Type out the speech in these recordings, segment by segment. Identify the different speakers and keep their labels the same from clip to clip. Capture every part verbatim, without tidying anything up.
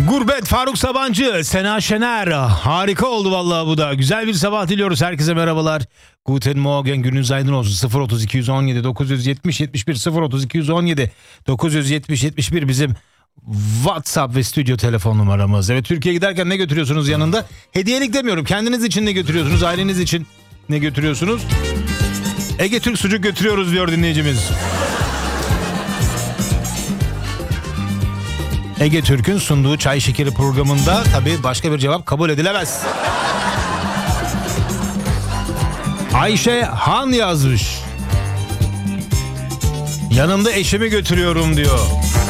Speaker 1: Gurbet, Faruk Sabancı, Sena Şener. Harika oldu vallahi bu da. Güzel bir sabah diliyoruz. Herkese merhabalar. Guten Morgen, gününüz aydın olsun. sıfır otuz iki yüz on yedi dokuz yüz yetmiş yetmiş bir sıfır otuz iki yüz on yedi dokuz yüz yetmiş yetmiş bir bizim WhatsApp ve stüdyo telefon numaramız. Evet, Türkiye'ye giderken ne götürüyorsunuz yanında? Hediyelik demiyorum. Kendiniz için ne götürüyorsunuz? Aileniz için ne götürüyorsunuz? Ege Türk sucuk götürüyoruz diyor dinleyicimiz. Ege Türk'ün sunduğu Çay Şekeri programında tabii başka bir cevap kabul edilemez. Ayşe Han yazmış. Yanımda eşimi götürüyorum diyor.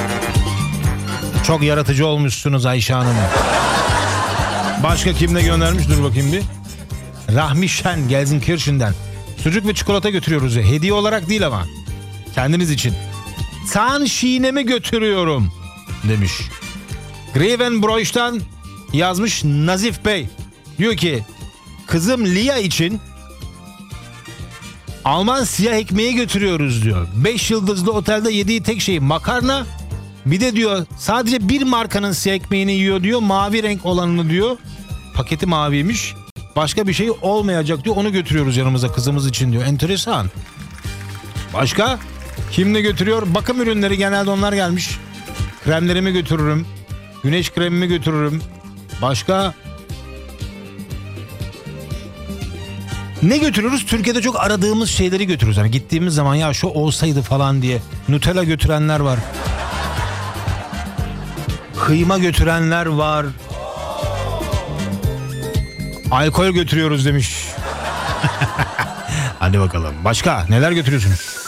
Speaker 1: Çok yaratıcı olmuşsunuz Ayşe Hanım. Başka kim de göndermiş? Dur bakayım bir. Rahmi Şen Gelsenkirchen'den. Sucuk ve çikolata götürüyoruz ya. Hediye olarak değil ama. Kendiniz için. Zahnşine'mi götürüyorum demiş. Grevenbroich'tan yazmış Nazif Bey. Diyor ki kızım Lia için Alman siyah ekmeği götürüyoruz diyor. Beş yıldızlı otelde yediği tek şey makarna. Bir de diyor sadece bir markanın siyah ekmeğini yiyor diyor. Mavi renk olanını diyor. Paketi maviymiş. Başka bir şey olmayacak diyor. Onu götürüyoruz yanımıza kızımız için diyor. Enteresan. Başka? Kim ne götürüyor? Bakım ürünleri, genelde onlar gelmiş. Kremlerimi götürürüm. Güneş kremimi götürürüm. Başka? Ne götürüyoruz? Türkiye'de çok aradığımız şeyleri götürüyoruz. Yani gittiğimiz zaman ya şu olsaydı falan diye. Nutella götürenler var. Kıyma götürenler var. Alkol götürüyoruz demiş. Hadi bakalım. Başka neler götürüyorsunuz?